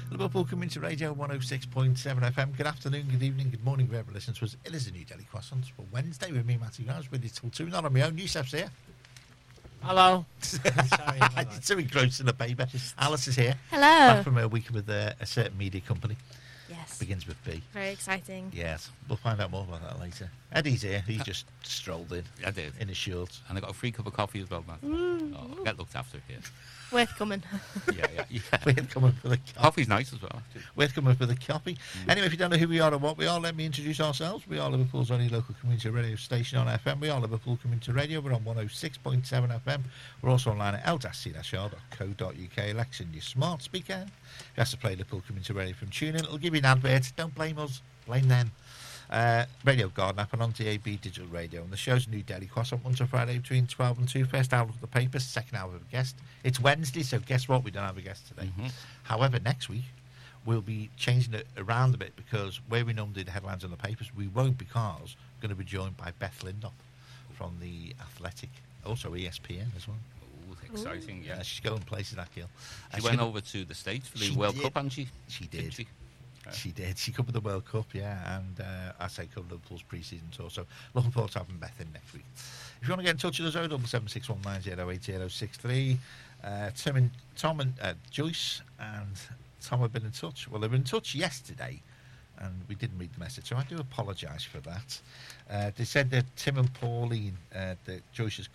Liverpool Community Radio 106.7 FM. Good afternoon, good evening, good morning, wherever listen to us. It is a New Delhi Croissants for Wednesday with me, Matty Grimes, with you till 2. Not on my own. Yusuf's here. Hello. Sorry. Too engrossed in the paper. Alice is here. Hello. Back from a week with a certain media company. Yes. Begins with B. Very exciting. Yes. We'll find out more about that later. Eddie's here. He just strolled in. I did. In his shorts. And I got a free cup of coffee as well, man. Oh, get looked after here. Worth coming. Yeah. We're coming for the coffee. Coffee's nice as well. We're coming for the coffee. Anyway, if you don't know who we are or what we are, let me introduce ourselves. We are Liverpool's only local community radio station on FM. We are Liverpool Community Radio. We're on 106.7 FM. We're also online at l-c-r.co.uk. Alexa, your smart speaker. You have to play Liverpool Community Radio from TuneIn. It'll give you an advert. Don't blame us. Blame them. Radio Garden app and on DAB Digital Radio. And the show's New Delhi Croissant, Monday to Friday between 12 and 2. First hour of the papers, second hour of a guest. It's Wednesday, so guess what? We don't have a guest today. However, next week, we'll be changing it around a bit because where we normally do the headlines on the papers, we won't because we're going to be joined by Beth Lindop from The Athletic, also ESPN as well. Ooh, exciting, yeah. She's going places, that girl. She went over to the States for the World Cup, hasn't she? She did. She did. She covered the World Cup, yeah, and I say covered Liverpool's pre-season tour. So looking forward to having Beth in next week. If you want to get in touch with us, 07761908063. Tom and Joyce and Tom have been in touch. Well, they were in touch yesterday, and we didn't read the message, so I do apologise for that. They said that Tim and Pauline, that Joyce's